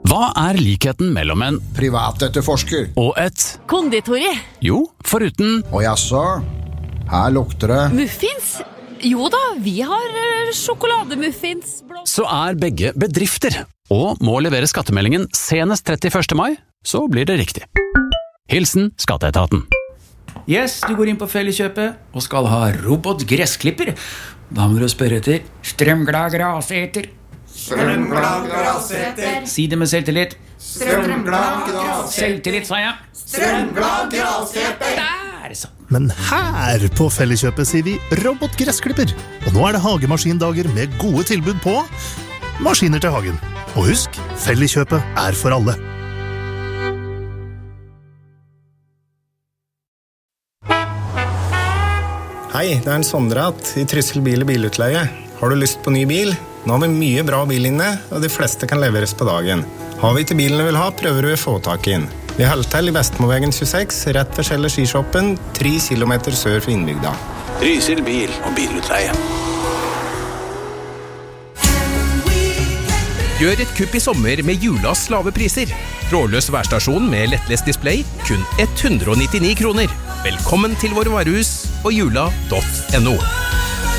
Hva likheten mellom en privatetterforsker og et konditori? Jo, foruten og jaså, her lukter det Muffins? Jo da, vi har sjokolademuffins. så begge bedrifter og må levere skattemeldingen senest 31. mai, så blir det riktig. Hilsen Skatteetaten. Yes, du går inn på Felleskjøpet og skal ha robotgressklipper. Da må du spørre etter strømglad graseter. Strømglad graseter. Si det med selvtillit. Strømglad graseter. Selvtillit, sa jeg. Strømglad graseter. Der, så. Men her på Felleskjøpet sier vi robotgressklipper. Og nå det hagemaskindager med gode tilbud på maskiner til hagen. Og husk, Felleskjøpet for alle. Hei, det en Sondrat i Tryssel bil- og bilutleie. Har du lyst på ny bil? Nå har vi mye bra bil inne, og de fleste kan leveres på dagen. Har vi ikke bilen du vil ha, prøver du å få tak inn. Vi holder til i Vestmovegen 26, rett ved Kjell skishoppen, 3 kilometer sør for innbygda. Trysil bil- og bilutleie. Gjør et kupp i sommer med Julas lave priser. Trådløs værstasjon med lettlest display, kun 199 kroner. Velkommen til våre varehus og jula.no.